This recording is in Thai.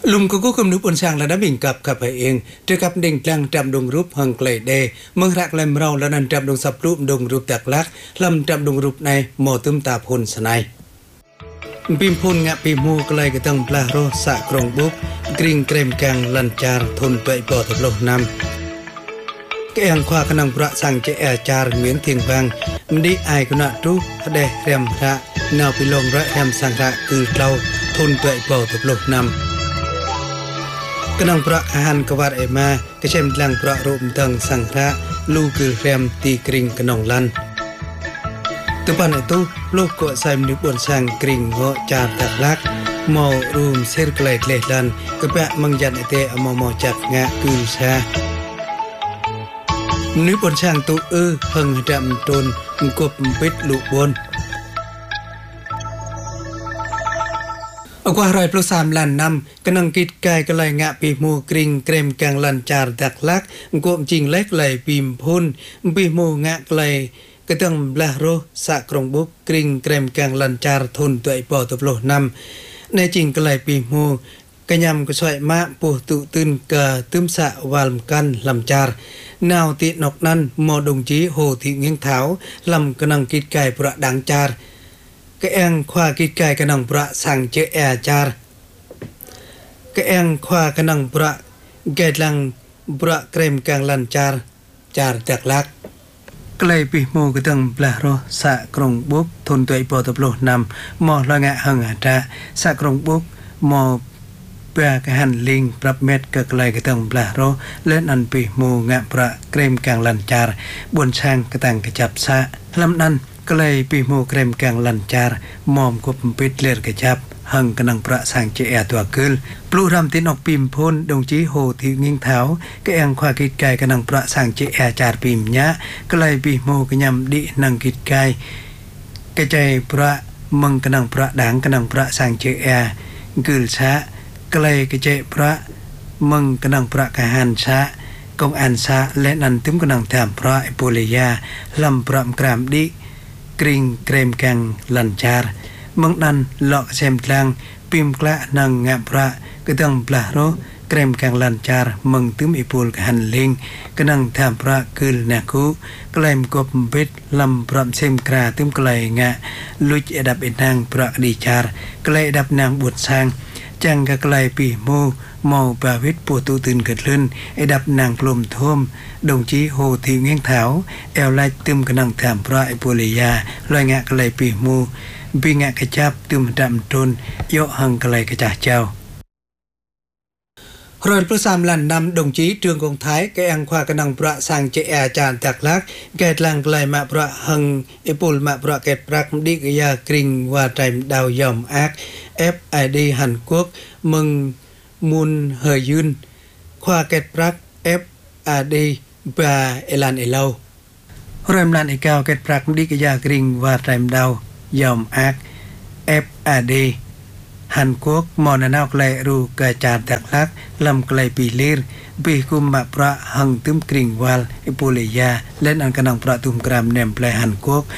ลุงก็กำนึกบนสร้างระดับบิ่งกับขับไปเองเจอกับเด่งกลางจำดงรูปหังไกลเดเมืองรักแลมเราและนันจำดงสับรูปดงรูปตักลักลำจำดงรูปในหมอตึมตาพลสนายปิมพลงะปิมูไกลกระตังปลาโรสะกรงบุกกริ่งเกรมกังลันจารทนไปปอตบลนำแกงควากนังประสังเจอาจารเหมือนเทียงบังดีไอกนะทุเดเรียมระแนวปิลงระแรมสังระคือเราทนไปปอตบลนำกนังประหันกวาดเอมากระเชมลังประรูปตังสังระลูคือเรียมตีกริ่งกนองลันตุปันไอตุโลกก็ใส่นิบวนสังกริ่งโงจารตักลักมอรูมเซอร์ไกลเลลันกระแปะมังยันไอเตอมอจักงะคือชานิบวนสังตุหังดำตนกบปิดลุบนกว่า100+3 ล้านนำกำลังกิดกายกลายงะปีมูกริ่งเกรมกังลันจารดักลักกวมจริงเล็กไหลปีมพุนปีมูงะไกลกระตังบลาโรสะกรงบุกกริ่งเกรมกังลันจารทนตัวไอปอตบโลนำในจริงไกลปีมูกระยำกระสอยมาปูตุตึนกะตึมสะวาลกันลำจารนาวตินกนั้นมอดงจีโหทิเงียงเท้าลำกำลังกิดกายประดังจารกแองควากิดกายกนังประสังเจอาจารกแองควากนังประเกลังประเกรมกังลันจารจักลักไกลปีโมกตังปลาโรสะกรงบุกทนตัวไอปอตบโลนำมอละงะหังอาตาสะกรงบุกมอเปียกหันลิงปรับเม็ดกไกลกตังปลาโรเล่นอันปีโมงะประเกรมกังลันจารบนช่างกตังกระจับสะลำนั้นไกลปีโมเกรมกังลันจารมอมกบปิดเลือดกระจับหังกนังประสังเจอาตัวเกิลปลุรำตินออกปิมพลดงจีโหทิงิงเท้าก็แองควากิดกายกนังประสังเจอาจารปิมยะไกลปีโมกยำดินังกิดกายกระใจพระมังกนังพระด่างกนังพระสังเจอาเกิลชะไกลกระใจพระมังกนังพระกหันชะกองอันชะและนันตึมกนังแถมพระปุริยาลำประกรามดิกริ่งเกรมกังลันจารมังนันหลอกเซมกลางปิมกละนังงะพระกระตังปลาโรเกรมกังลันจารมังตึมอิปูลหันลิงกระนังแถมพระคืลนาคุกลายมกบเบ็ดลำพร้อมเซมกราตึมกลายงะลุจอดับเอ็นางพระดีจารกลายดับนางบุตรสร้างจังกะไกลปีโมเมาปาวิทปูตูตื่นเกิดลื่นไอดับนางพลมท่มดงจีโหทีเงี้ยงเถาแอลไลตึมกนังแถมพระไอปุริยาลอยงะกะไลปีโมปีงะกระจับตึมดำตนโยหังกะไลกระจ่าเจ้า100+3 ล้านนำดงจีเตืองกองท้ายแกงควากนังประสังเจอาจารตักลักแกดลังไกลมาประหังไอปุลมาประเกตปรักดิกยากริงว่าใจดาวยอมอักFID หันกวกมึงมุนเฮยืนควาเกตปรัก FID บาเอลันเอเลาเริ่มลันไอเกาเกตปรักดิกยากริงว่าใจดาวยอมอัก FIDหันกวกมอนนาวไกลรูกระจาดตักลักลำไกลปีเลีรปีกุมมาประหังตึมกริ่งวาลอิปุลิยาเล่นอันกนังประตุมกรามเนมแปลหันกวก